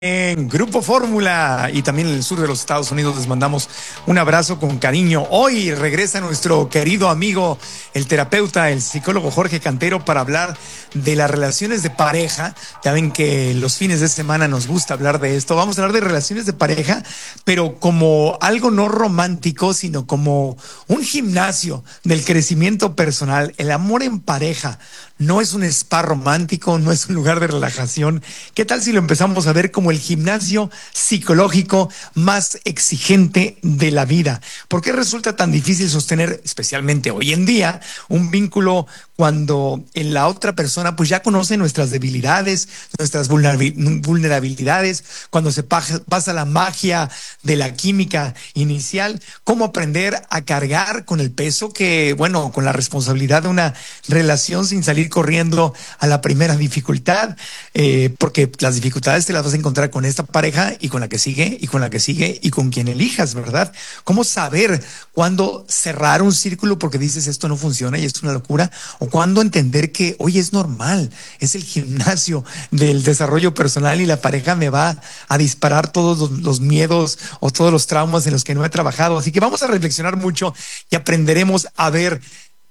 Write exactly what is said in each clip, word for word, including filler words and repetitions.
En Grupo Fórmula y también en el sur de los Estados Unidos les mandamos un abrazo con cariño. Hoy regresa nuestro querido amigo, el terapeuta, el psicólogo Jorge Cantero, para hablar de las relaciones de pareja. Ya ven que los fines de semana nos gusta hablar de esto. Vamos a hablar de relaciones de pareja, pero como algo no romántico, sino como un gimnasio del crecimiento personal. El amor en pareja no es un spa romántico, no es un lugar de relajación. ¿Qué tal si lo empezamos a ver como el gimnasio psicológico más exigente de la vida? ¿Por qué resulta tan difícil sostener, especialmente hoy en día, un vínculo cuando en la otra persona pues ya conoce nuestras debilidades, nuestras vulnerabilidades, cuando se pasa la magia de la química inicial? ¿Cómo aprender a cargar con el peso que, bueno, con la responsabilidad de una relación sin salir corriendo a la primera dificultad? Eh, porque las dificultades te las vas a encontrar con esta pareja y con la que sigue y con la que sigue y con quien elijas, ¿verdad? ¿Cómo saber cuándo cerrar un círculo porque dices esto no funciona y esto es una locura? O cuándo entender que, oye, es normal, es el gimnasio del desarrollo personal y la pareja me va a disparar todos los, los miedos o todos los traumas en los que no he trabajado. Así que vamos a reflexionar mucho y aprenderemos a ver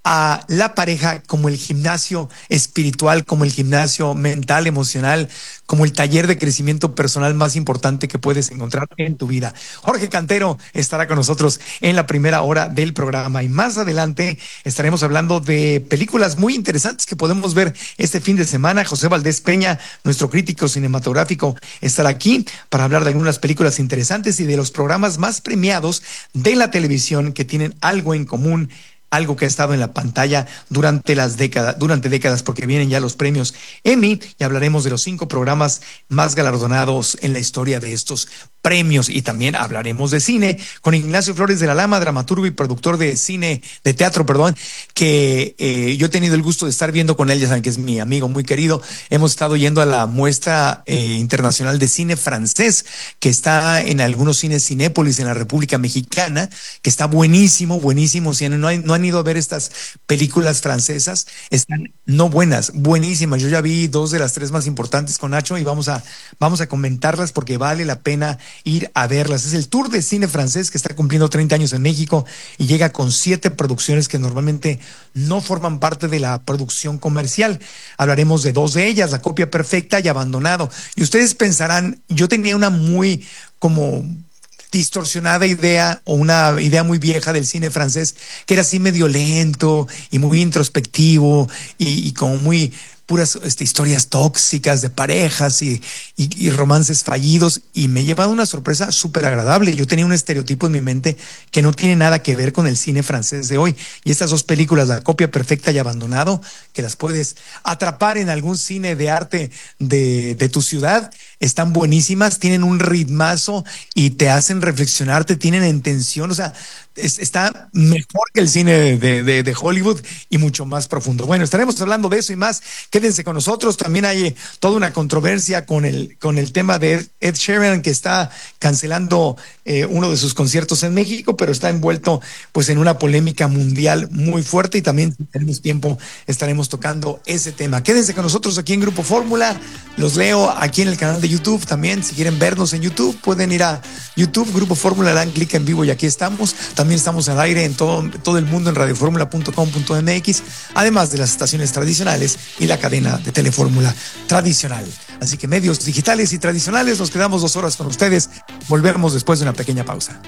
a la pareja como el gimnasio espiritual, como el gimnasio mental, emocional, como el taller de crecimiento personal más importante que puedes encontrar en tu vida. Jorge Cantero estará con nosotros en la primera hora del programa y más adelante estaremos hablando de películas muy interesantes que podemos ver este fin de semana. José Valdés Peña, nuestro crítico cinematográfico, estará aquí para hablar de algunas películas interesantes y de los programas más premiados de la televisión que tienen algo en común, algo que ha estado en la pantalla durante las décadas, durante décadas, porque vienen ya los premios Emmy y hablaremos de los cinco programas más galardonados en la historia de estos premios. Y también hablaremos de cine con Ignacio Flores de la Lama, dramaturgo y productor de cine, de teatro, perdón, que eh, yo he tenido el gusto de estar viendo con él. Ya saben que es mi amigo muy querido. Hemos estado yendo a la muestra eh, internacional de cine francés, que está en algunos cines Cinépolis en la República Mexicana, que está buenísimo, buenísimo. Si no, hay, no han ido a ver estas películas francesas, están no buenas, buenísimas. Yo ya vi dos de las tres más importantes con Nacho y vamos a, vamos a comentarlas porque vale la pena ir a verlas. Es el Tour de Cine Francés que está cumpliendo treinta años en México y llega con siete producciones que normalmente no forman parte de la producción comercial. Hablaremos de dos de ellas, La Copia Perfecta y Abandonado. Y ustedes pensarán, yo tenía una muy como distorsionada idea o una idea muy vieja del cine francés, que era así medio lento y muy introspectivo y, y como muy puras este, historias tóxicas de parejas y, y, y romances fallidos, y me he llevado una sorpresa súper agradable. Yo tenía un estereotipo en mi mente que no tiene nada que ver con el cine francés de hoy, y estas dos películas, La Copia Perfecta y Abandonado, que las puedes atrapar en algún cine de arte de, de tu ciudad, están buenísimas, tienen un ritmazo y te hacen reflexionar, te tienen en tensión, o sea, es, está mejor que el cine de, de, de Hollywood y mucho más profundo. Bueno, estaremos hablando de eso y más. Quédense con nosotros. También hay eh, toda una controversia con el, con el tema de Ed, Ed Sheeran, que está cancelando eh, uno de sus conciertos en México, pero está envuelto pues en una polémica mundial muy fuerte, y también si tenemos tiempo estaremos tocando ese tema. Quédense con nosotros aquí en Grupo Fórmula. Los leo aquí en el canal de YouTube también. Si quieren vernos en YouTube, pueden ir a YouTube, Grupo Fórmula, dan clic en vivo y aquí estamos. También estamos al aire en todo, todo el mundo en radio fórmula punto com punto m x, además de las estaciones tradicionales y la cadena de Telefórmula tradicional. Así que medios digitales y tradicionales, nos quedamos dos horas con ustedes. Volvemos después de una pequeña pausa.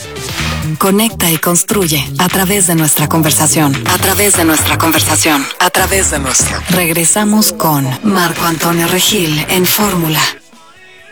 Conecta y construye a través de nuestra conversación. A través de nuestra conversación. A través de nuestra. Regresamos con Marco Antonio Regil en Fórmula.